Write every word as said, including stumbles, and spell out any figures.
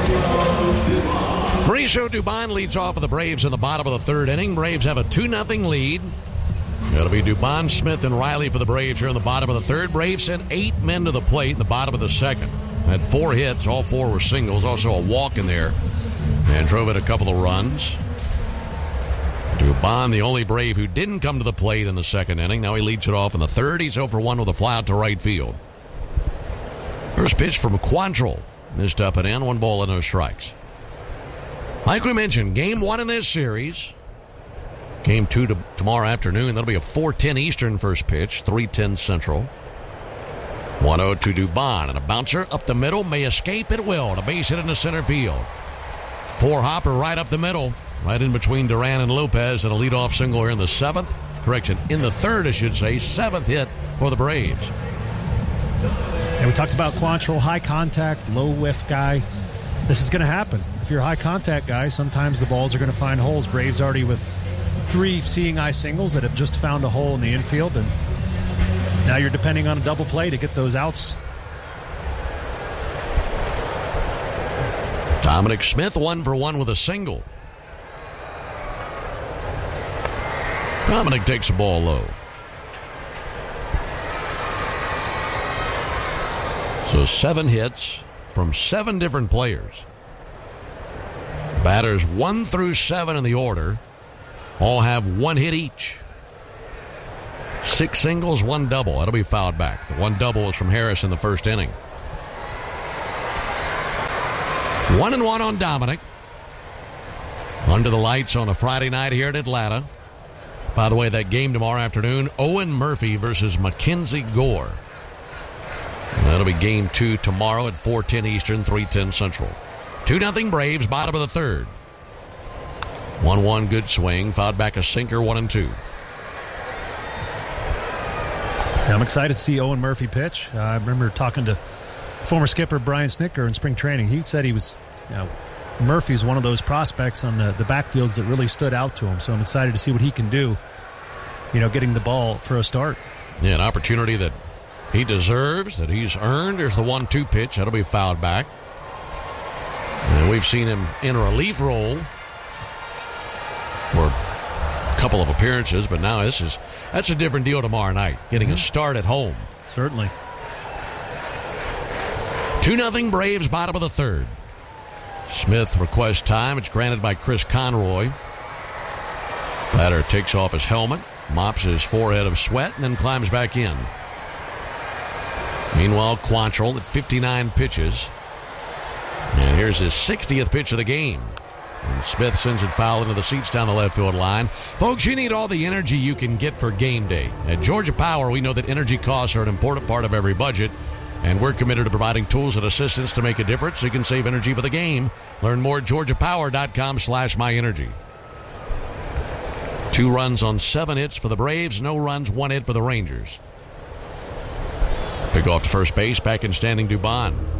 Mauricio Dubon leads off for the Braves in the bottom of the third inning. Braves have a two nothing lead. It'll be Dubon, Smith, and Riley for the Braves here in the bottom of the third. Braves sent eight men to the plate in the bottom of the second. Had four hits. All four were singles. Also a walk in there. And drove in a couple of runs. Dubon, the only Brave who didn't come to the plate in the second inning. Now he leads it off in the third. He's oh for one with a fly out to right field. First pitch from Quantrill. Missed up and in. One ball and no strikes. Like we mentioned, game one in this series. Game two to tomorrow afternoon. That'll be a four ten Eastern first pitch, three ten Central. one oh to Dubon, and a bouncer up the middle. May escape, it will. A base hit into center field. Four hopper right up the middle, right in between Duran and Lopez, and a leadoff single here in the seventh. Correction, in the third, I should say. Seventh hit for the Braves. And we talked about Quantrill, high contact, low whiff guy. This is going to happen. If you're a high contact guy, sometimes the balls are going to find holes. Braves already with three seeing eye singles that have just found a hole in the infield, and now you're depending on a double play to get those outs. Dominic Smith, one for one with a single. Dominic takes the ball low. So seven hits from seven different players. Batters one through seven in the order all have one hit each. Six singles, one double. That'll be fouled back. The one double was from Harris in the first inning. One and one on Dominic. Under the lights on a Friday night here in Atlanta. By the way, that game tomorrow afternoon, Owen Murphy versus Mackenzie Gore. And that'll be game two tomorrow at four ten Eastern, three ten Central. two nothing Braves, bottom of the third. one one good swing, fouled back a sinker, one and two. I'm excited to see Owen Murphy pitch. Uh, I remember talking to former skipper Brian Snicker in spring training. He said he was, you know, Murphy's one of those prospects on the, the backfields that really stood out to him. So I'm excited to see what he can do, you know, getting the ball for a start. Yeah, an opportunity that he deserves, that he's earned. There's the one two pitch. That'll be fouled back. And we've seen him in a relief role for a couple of appearances, but now this is that's a different deal tomorrow night, getting mm-hmm. a start at home. Certainly. two nothing Braves, bottom of the third. Smith requests time. It's granted by Chris Conroy. Batter takes off his helmet, mops his forehead of sweat, and then climbs back in. Meanwhile, Quantrill at fifty-nine pitches. And here's his sixtieth pitch of the game. And Smith sends it foul into the seats down the left field line. Folks, you need all the energy you can get for game day. At Georgia Power, we know that energy costs are an important part of every budget, and we're committed to providing tools and assistance to make a difference so you can save energy for the game. Learn more at georgiapower.com slash myenergy. Two runs on seven hits for the Braves. No runs, one hit for the Rangers. Pick off to first base, back in standing Dubon.